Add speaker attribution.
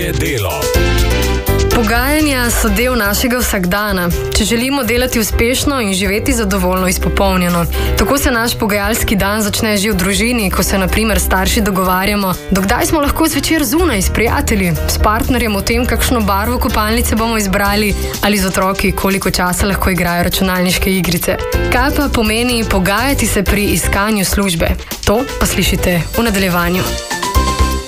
Speaker 1: delo.
Speaker 2: Pogajanja so del našega vsakdana, če želimo delati uspešno in živeti zadovoljno izpopolnjeno. Tako se naš pogajalski dan začne že v družini, ko se na primer starši dogovarjamo, dokdaj smo lahko zvečer zunaj s prijatelji, s partnerjem o tem, kakšno barvo kopalnice bomo izbrali, ali z otroki, koliko časa lahko igrajo računalniške igrice. Kaj pa pomeni pogajati se pri iskanju službe? To pa slišite v nadaljevanju.